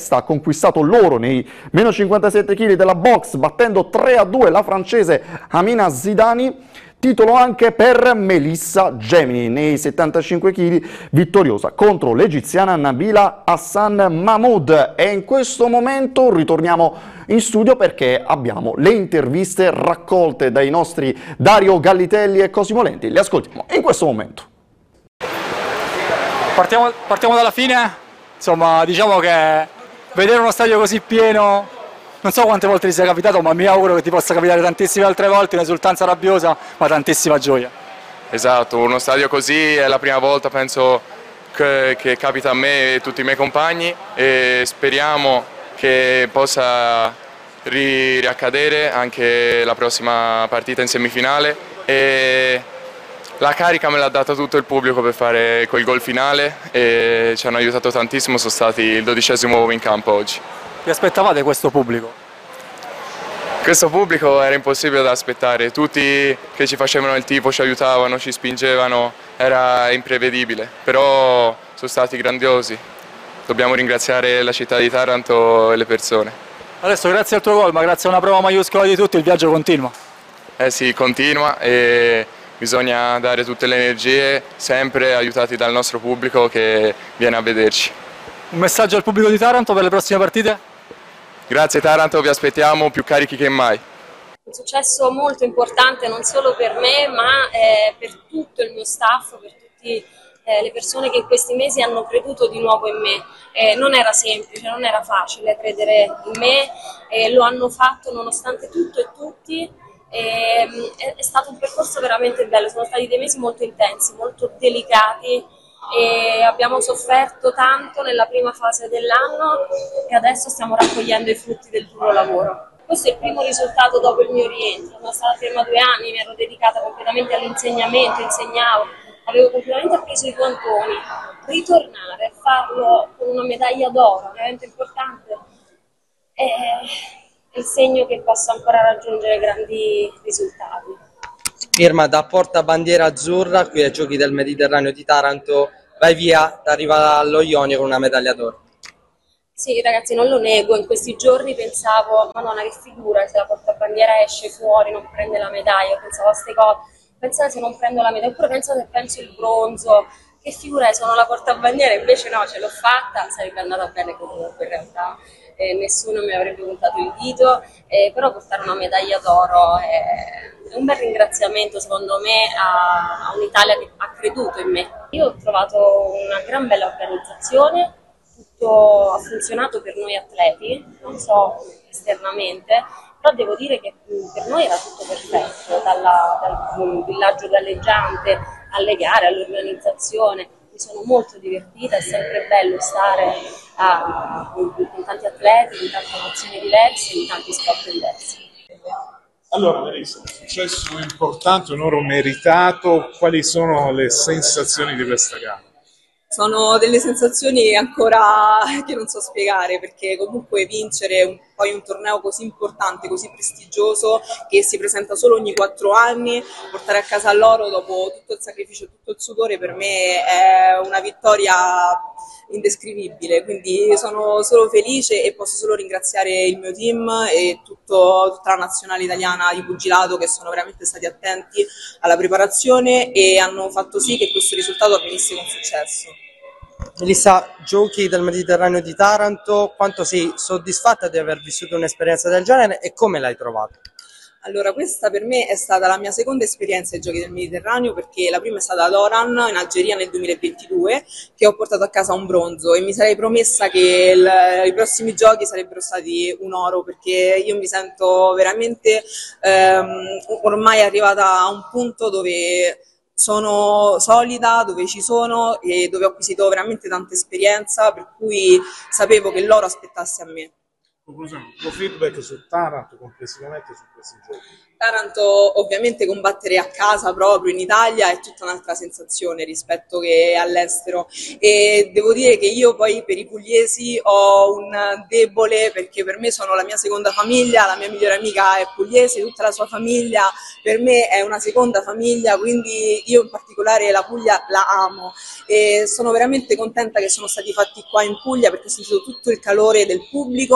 testa ha conquistato l'oro nei meno 57 kg della box, battendo 3-2 la francese Amina Zidani. Titolo anche per Melissa Gemini nei 75 kg, vittoriosa contro l'egiziana Nabila Hassan Mahmoud. E in questo momento ritorniamo in studio perché abbiamo le interviste raccolte dai nostri Dario Gallitelli e Cosimo Lenti. Le ascoltiamo in questo momento. Partiamo dalla fine. Insomma, diciamo che vedere uno stadio così pieno, non so quante volte ti sia capitato, ma mi auguro che ti possa capitare tantissime altre volte, un'esultanza rabbiosa, ma tantissima gioia. Esatto, uno stadio così è la prima volta, penso, che capita a me e a tutti i miei compagni, e speriamo che possa riaccadere anche la prossima partita in semifinale. E la carica me l'ha data tutto il pubblico per fare quel gol finale e ci hanno aiutato tantissimo, sono stati il 12° uomo in campo oggi. Vi aspettavate questo pubblico? Questo pubblico era impossibile da aspettare, tutti che ci facevano il tifo, ci aiutavano, ci spingevano, era imprevedibile, però sono stati grandiosi. Dobbiamo ringraziare la città di Taranto e le persone. Adesso grazie al tuo gol, ma grazie a una prova maiuscola di tutti, il viaggio continua. Eh sì, continua e bisogna dare tutte le energie, sempre aiutati dal nostro pubblico che viene a vederci. Un messaggio al pubblico di Taranto per le prossime partite? Grazie Taranto, vi aspettiamo più carichi che mai. Un successo molto importante non solo per me, ma per tutto il mio staff, per tutte le persone che in questi mesi hanno creduto di nuovo in me. Non era semplice, non era facile credere in me, lo hanno fatto nonostante tutto e tutti. È stato un percorso veramente bello, sono stati dei mesi molto intensi, molto delicati. E abbiamo sofferto tanto nella prima fase dell'anno e adesso stiamo raccogliendo i frutti del duro lavoro. Questo è il primo risultato dopo il mio rientro. Sono stata ferma 2 anni, mi ero dedicata completamente all'insegnamento, insegnavo, avevo completamente appreso i cantoni. Ritornare a farlo con una medaglia d'oro veramente importante è il segno che posso ancora raggiungere grandi risultati. Irma, da portabandiera azzurra qui ai Giochi del Mediterraneo di Taranto, vai via, arriva allo Ionio con una medaglia d'oro. Sì ragazzi, non lo nego, in questi giorni pensavo, madonna che figura se la portabandiera esce fuori, non prende la medaglia, pensavo a queste cose, pensate se non prendo la medaglia, oppure penso se penso il bronzo, che figura è, sono la portabandiera, invece no, ce l'ho fatta, sarebbe andata bene comunque in realtà. Nessuno mi avrebbe puntato il dito, però portare una medaglia d'oro è un bel ringraziamento secondo me a un'Italia che ha creduto in me. Io ho trovato una gran bella organizzazione, tutto ha funzionato per noi atleti, non so esternamente, però devo dire che per noi era tutto perfetto, dal villaggio galleggiante alle gare, all'organizzazione. Mi sono molto divertita, è sempre bello stare con tanti atleti, di tante nazioni diverse, di tanti sport diversi. Allora Melissa, un successo importante, un oro meritato, quali sono le sensazioni di questa gara? Sono delle sensazioni ancora che non so spiegare, perché comunque vincere poi un torneo così importante, così prestigioso, che si presenta solo ogni 4 anni, portare a casa l'oro dopo tutto il sacrificio e tutto il sudore, per me è una vittoria indescrivibile, quindi sono solo felice e posso solo ringraziare il mio team e tutta la nazionale italiana di pugilato, che sono veramente stati attenti alla preparazione e hanno fatto sì che questo risultato avvenisse con successo. Melissa, Giochi del Mediterraneo di Taranto, quanto sei soddisfatta di aver vissuto un'esperienza del genere e come l'hai trovata? Allora, questa per me è stata la mia seconda esperienza ai Giochi del Mediterraneo, perché la prima è stata ad Oran, in Algeria, nel 2022, che ho portato a casa un bronzo, e mi sarei promessa che i prossimi giochi sarebbero stati un oro, perché io mi sento veramente ormai arrivata a un punto dove sono solida, dove ci sono e dove ho acquisito veramente tanta esperienza, per cui sapevo che l'oro aspettasse a me. Conclusione, il tuo feedback su Taranto complessivamente su questi giochi? Taranto ovviamente combattere a casa proprio in Italia è tutta un'altra sensazione rispetto che all'estero, e devo dire che io poi per i pugliesi ho un debole, perché per me sono la mia seconda famiglia, la mia migliore amica è pugliese, tutta la sua famiglia per me è una seconda famiglia, quindi io in particolare la Puglia la amo e sono veramente contenta che sono stati fatti qua in Puglia, perché ho sentito tutto il calore del pubblico.